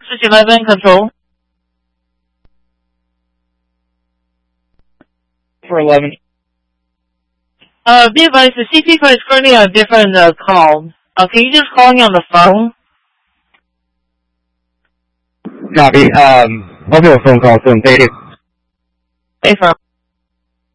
611 control. 411. Be advised, the CT4 is currently on a different call. Can you just call me on the phone? Copy. I'll do a phone call soon. Thank you. Hey, firm.